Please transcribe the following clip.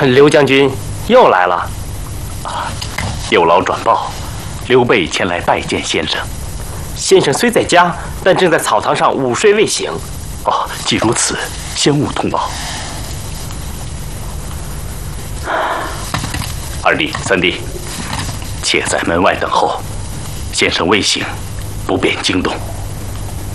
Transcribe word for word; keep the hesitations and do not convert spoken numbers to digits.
刘将军又来了。 啊，有劳转报，刘备前来拜见先生。 先生虽在家，但正在草堂上午睡未醒。 哦，既如此，先勿通报。二弟、三弟，且在门外等候。先生未醒，不便惊动。